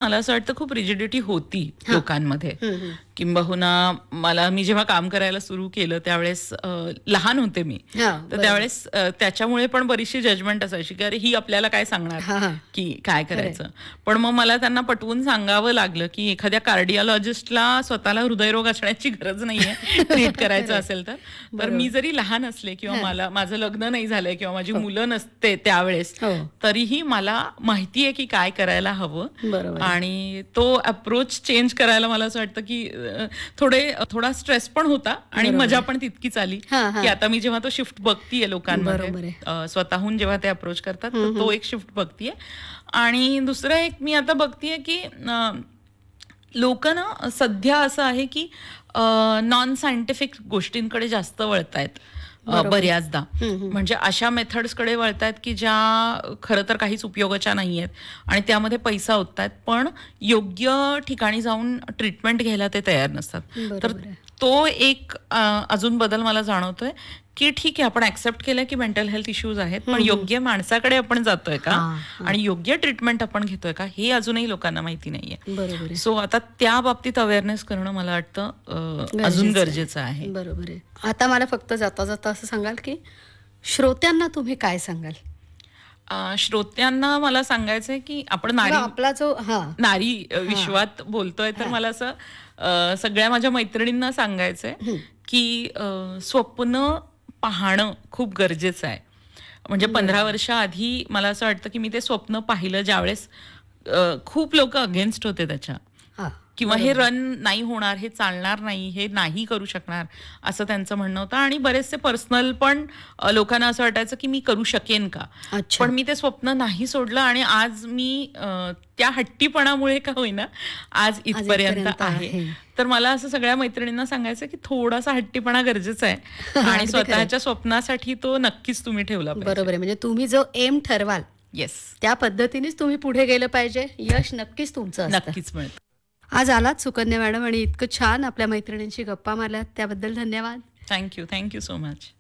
मला असं वाटतं खूप रिजिडिटी होती लोकांमध्ये. किंबहुना मी जेव्हा काम करायला सुरू केलं त्यावेळेस लहान होते मी, तर त्यावेळेस त्याच्यामुळे पण बरीचशी जजमेंट असायची की अरे ही आपल्याला काय सांगणार की काय करायचं. पण मग मला त्यांना पटवून सांगावं लागलं की एखाद्या कार्डिओलॉजिस्टला स्वतःला हृदयरोग असण्याची गरज नाहीये ट्रीट करायचं असेल तर मी जरी लहान असले किंवा माझं लग्न नाही झालंय किंवा माझी मुलं नसते त्यावेळेस, तरीही मला माहितीये की काय करायला हवं. आणि तो अप्रोच चेंज करायला मला असं वाटतं की थोडा स्ट्रेस पण होता आणि मजा पण तितकीच आली की आता मी जेव्हा तो शिफ्ट बघतीये लोकांमध्ये, स्वतःहून जेव्हा ते अप्रोच करतात तर तो एक शिफ्ट बघतीये. आणि दुसरं एक मी आता बघतीये की लोक ना सध्या असं आहे की नॉन सायंटिफिक गोष्टींकडे जास्त वळतायत बऱ्याचदा. म्हणजे अशा मेथड्सकडे वळतायत की ज्या खरं तर काहीच उपयोगाच्या नाहीयेत आणि त्यामध्ये पैसा ओततायत, पण योग्य ठिकाणी जाऊन ट्रीटमेंट घ्यायला ते तयार नसतात. तर तो एक अजून बदल मला जाणवतोय की ठीक आहे, आपण ऍक्सेप्ट केलं की मेंटल हेल्थ इश्यूज आहेत, पण योग्य माणसाकडे आपण जातोय का आणि योग्य ट्रीटमेंट आपण घेतोय का हे अजूनही लोकांना माहिती नाहीये. सो आता त्या बाबतीत अवेअरनेस करणं मला वाटतं अजून गरजेचं आहे. बरोबर आहे. आता मला फक्त जाता जाता असं सांगाल की श्रोत्यांना तुम्ही काय सांगाल? श्रोत्यांना मला सांगायचंय की आपण आपला जो नारी विश्वात बोलतोय, तर मला असं सगळ्या माझ्या मैत्रिणींना सांगायचंय की स्वप्न पाहणं खूप गरजेचं आहे. म्हणजे 15 वर्षाआधी मला असं वाटतं की मी ते स्वप्न पाहिलं ज्यावेळेस खूप लोक अगेन्स्ट होते त्याच्या, किंवा हे रन नाही होणार, हे चालणार नाही, हे नाही करू शकणार असं त्यांचं म्हणणं होतं. आणि बरेचसे पर्सनल पण लोकांना असं वाटायचं की मी करू शकेन का. पण मी ते स्वप्न नाही सोडलं आणि आज मी त्या हट्टीपणामुळे का होईना आज इथपर्यंत आहे. तर मला असं सगळ्या मैत्रिणींना सांगायचं की थोडासा हट्टीपणा गरजेचा आहे आणि स्वतःच्या स्वप्नासाठी तो नक्कीच तुम्ही ठेवला पाहिजे. बरोबर आहे. म्हणजे तुम्ही जो एम ठरवाल त्या पद्धतीनेच तुम्ही पुढे गेलं पाहिजे. यश नक्कीच तुमचं नक्कीच मिळतं. आज आलात सुकन्या मॅडम आणि इतकं छान आपल्या मैत्रिणींशी गप्पा मारल्यात त्याबद्दल धन्यवाद. Thank you so much.